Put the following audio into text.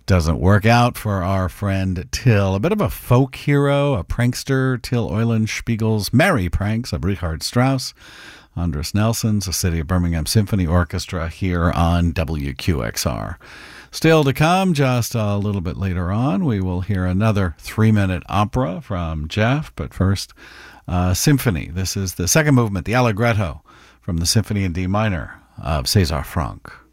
doesn't work out for our friend Till. A bit of a folk hero, a prankster, Till Eulenspiegel's merry pranks of Richard Strauss, Andres Nelson's, the City of Birmingham Symphony Orchestra here on WQXR. Still to come, just a little bit later on, we will hear another 3-minute opera from Jeff, but first, symphony. This is the second movement, the Allegretto, from the Symphony in D minor of César Franck.